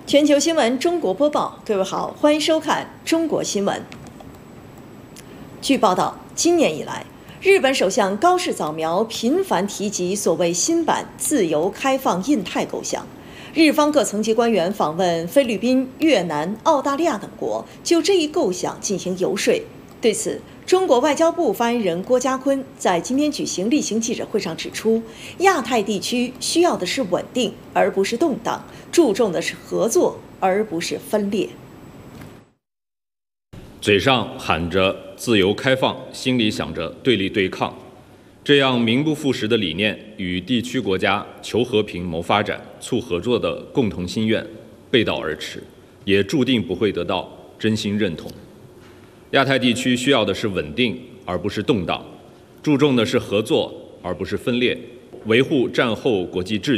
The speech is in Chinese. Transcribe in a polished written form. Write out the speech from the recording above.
全球新闻中国播报，各位好，欢迎收看中国新闻。据报道，今年以来，日本首相高市早苗频繁提及所谓新版自由开放印太构想。日方各层级官员访问菲律宾、越南、澳大利亚等国，就这一构想进行游说。对此，中国外交部发言人郭家坤在今天举行例行记者会上指出，亚太地区需要的是稳定，而不是动荡，注重的是合作，而不是分裂。 嘴上喊着自由开放，心里想着对立对抗，这样名不副实的理念与地区国家求和平、谋发展、促合作的共同心愿背道而驰，也注定不会得到真心认同。亚太地区需要的是稳定，而不是动荡，注重的是合作，而不是分裂，维护战后国际秩序。